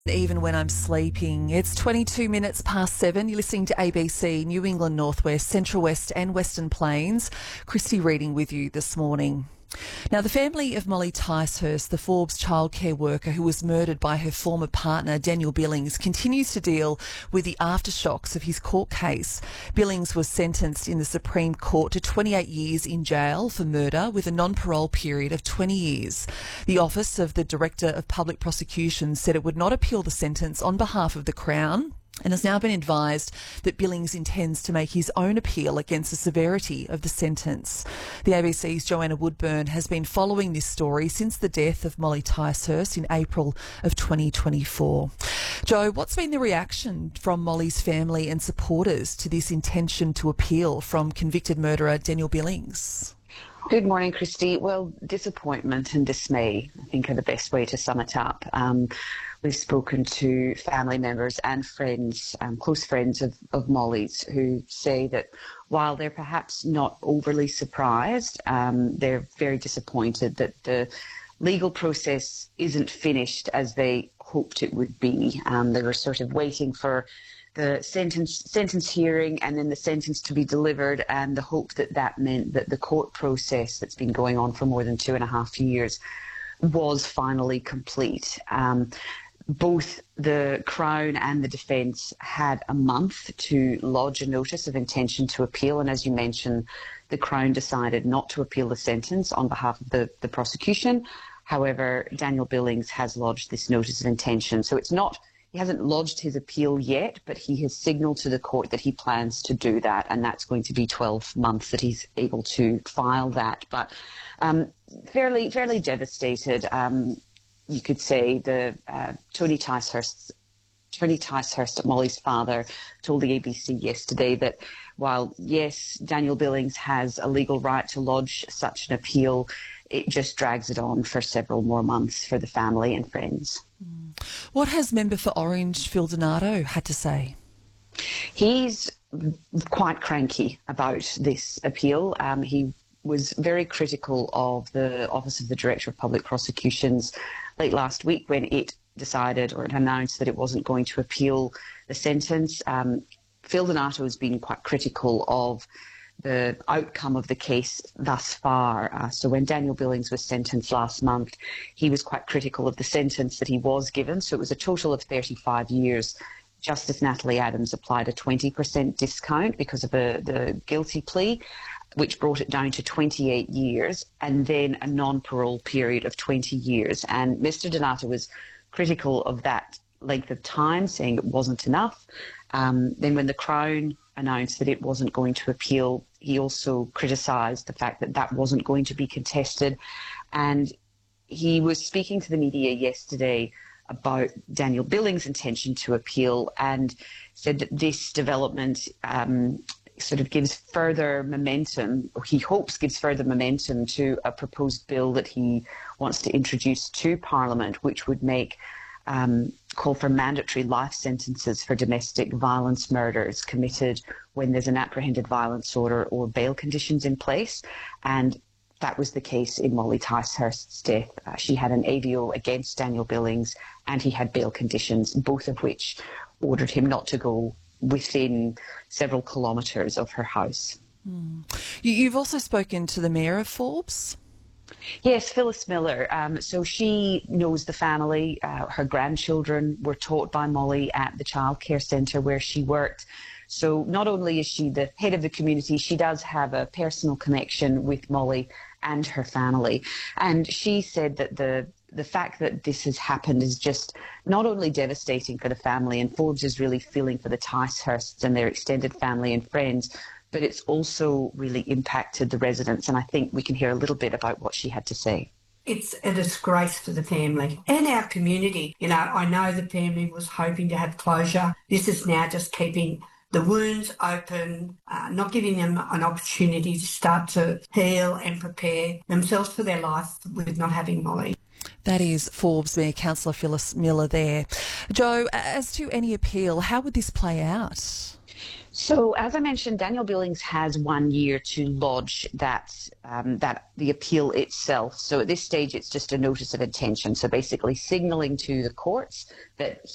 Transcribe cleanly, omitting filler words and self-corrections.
Even when I'm sleeping. It's 22 minutes past 7. You're listening to ABC, New England Northwest, Central West and Western Plains. Christy reading with you this morning. Now, the family of Molly Ticehurst, the Forbes childcare worker who was murdered by her former partner, Daniel Billings, continues to deal with the aftershocks of his court case. Billings was sentenced in the Supreme Court to 28 years in jail for murder with a non-parole period of 20 years. The Office of the Director of Public Prosecutions said it would not appeal the sentence on behalf of the Crown, and has now been advised that Billings intends to make his own appeal against the severity of the sentence. The ABC's Joanna Woodburn has been following this story since the death of Molly Ticehurst in April of 2024. Jo, what's been the reaction from Molly's family and supporters to this intention to appeal from convicted murderer Daniel Billings? Good morning, Christy. Well, disappointment and dismay, I think, are the best way to sum it up. We've spoken to family members and friends, close friends of Molly's, who say that while they're perhaps not overly surprised, they're very disappointed that the legal process isn't finished as they hoped it would be. They were sort of waiting for the sentence hearing and then the sentence to be delivered, and the hope that that meant that the court process that's been going on for more than 2.5 years was finally complete. Both the Crown and the defence had a month to lodge a notice of intention to appeal, and as you mentioned, the Crown decided not to appeal the sentence on behalf of the prosecution. However, Daniel Billings has lodged this notice of intention, so he hasn't lodged his appeal yet, but he has signalled to the court that he plans to do that, and that's going to be 12 months that he's able to file that. But fairly devastated. You could say Tony Ticehurst, Molly's father, told the ABC yesterday that while, yes, Daniel Billings has a legal right to lodge such an appeal, it just drags it on for several more months for the family and friends. What has Member for Orange, Phil Donato, had to say? He's quite cranky about this appeal. He was very critical of the Office of the Director of Public Prosecutions late last week when it decided or it announced that it wasn't going to appeal the sentence. Phil Donato has been quite critical of the outcome of the case thus far. So when Daniel Billings was sentenced last month, he was quite critical of the sentence that he was given. So it was a total of 35 years. Justice Natalie Adams applied a 20% discount because of the guilty plea, which brought it down to 28 years, and then a non-parole period of 20 years. And Mr. Donato was critical of that length of time, saying it wasn't enough. Then when the Crown announced that it wasn't going to appeal, he also criticised the fact that that wasn't going to be contested. And he was speaking to the media yesterday about Daniel Billings' intention to appeal and said that this development sort of gives further momentum, or he hopes gives further momentum to a proposed bill that he wants to introduce to Parliament, which would make call for mandatory life sentences for domestic violence murders committed when there's an apprehended violence order or bail conditions in place. And that was the case in Molly Ticehurst's death. She had an AVO against Daniel Billings and he had bail conditions, both of which ordered him not to go within several kilometres of her house. You've also spoken to the Mayor of Forbes? Yes, Phyllis Miller. So she knows the family. Her grandchildren were taught by Molly at the childcare centre where she worked. So not only is she the head of the community, she does have a personal connection with Molly and her family. And she said that the fact that this has happened is just not only devastating for the family, and Forbes is really feeling for the Ticehursts and their extended family and friends, but it's also really impacted the residents. And I think we can hear a little bit about what she had to say. It's a disgrace for the family and our community. You know, I know the family was hoping to have closure. This is now just keeping the wounds open, not giving them an opportunity to start to heal and prepare themselves for their life with not having Molly. That is Forbes Mayor Councillor Phyllis Miller there. Jo, as to any appeal, how would this play out? So, as I mentioned, Daniel Billings has 1 year to lodge the appeal itself. So at this stage, it's just a notice of intention. So basically signalling to the courts that